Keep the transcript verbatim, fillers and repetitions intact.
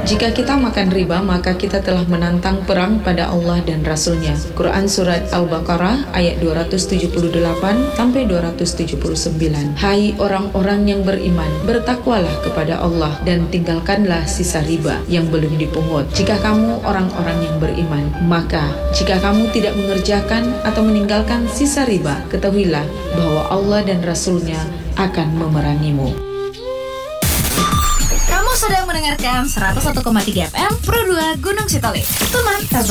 Jika kita makan riba, maka kita telah menantang perang pada Allah dan Rasul-Nya. Quran Surat Al-Baqarah ayat dua ratus tujuh puluh delapan sampai dua ratus tujuh puluh sembilan. Hai orang-orang yang beriman, bertakwalah kepada Allah dan tinggalkanlah sisa riba yang belum dipungut. Jika kamu orang-orang yang beriman, maka jika kamu tidak mengerjakan atau meninggalkan sisa riba, ketahuilah bahwa Allah dan Rasul-Nya akan memerangimu. Kamu sedang mendengarkan seratus satu koma tiga F M Pro dua Gunung Sitoli. Teman